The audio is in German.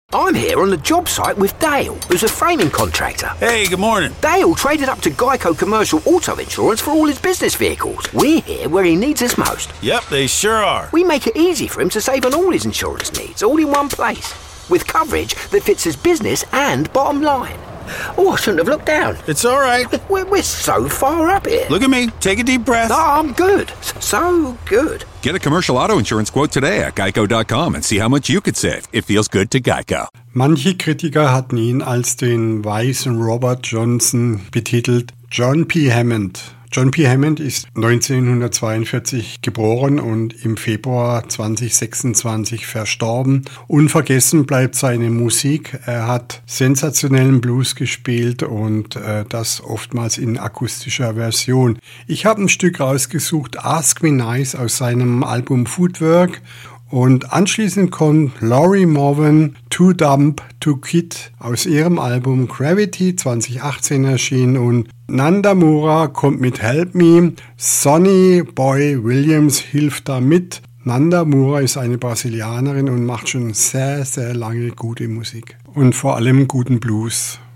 I'm here on the job site with Dale, who's a framing contractor. Hey, good morning. Dale traded up to Geico Commercial Auto Insurance for all his business vehicles. We're here where he needs us most. Yep, they sure are. We make it easy for him to save on all his insurance needs, all in one place, with coverage that fits his business and bottom line. Oh, I shouldn't have looked down. It's all right. We're so far up here. Look at me. Take a deep breath. Oh, I'm good. So good. Get a commercial auto insurance quote today at geico.com and see how much you could save. It feels good to Geico. Manche Kritiker hatten ihn als den weißen Robert Johnson betitelt. John P. Hammond. John P. Hammond ist 1942 geboren und im Februar 2026 verstorben. Unvergessen bleibt seine Musik. Er hat sensationellen Blues gespielt und das oftmals in akustischer Version. Ich habe ein Stück rausgesucht, Ask Me Nice aus seinem Album Footwork. Und anschließend kommt Laurie Morvan, Too Dumb to Kid aus ihrem Album Gravity 2018 erschienen und Nandamura kommt mit Help Me, Sonny Boy Williams hilft da mit. Nandamura ist eine Brasilianerin und macht schon sehr, sehr lange gute Musik und vor allem guten Blues.